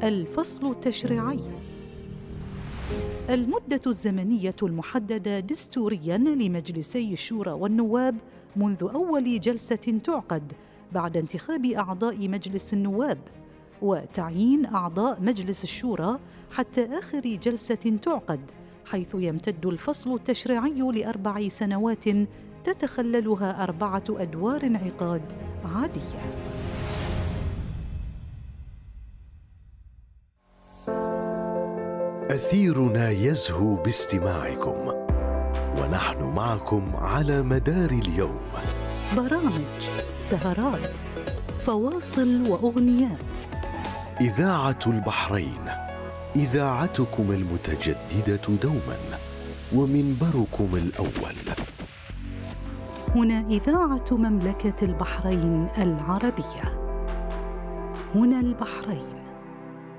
الفصل التشريعي. المدة الزمنية المحددة دستورياً لمجلسي الشورى والنواب منذ أول جلسة تعقد بعد انتخاب أعضاء مجلس النواب، وتعيين أعضاء مجلس الشورى حتى آخر جلسة تعقد، حيث يمتد الفصل التشريعي ل4 سنوات تتخللها 4 أدوار انعقاد عادية. أثيرنا يزهو باستماعكم، ونحن معكم على مدار اليوم. برامج، سهرات، فواصل وأغنيات. إذاعة البحرين، إذاعتكم المتجددة دوما، ومنبركم الأول. هنا إذاعة مملكة البحرين العربية. هنا البحرين.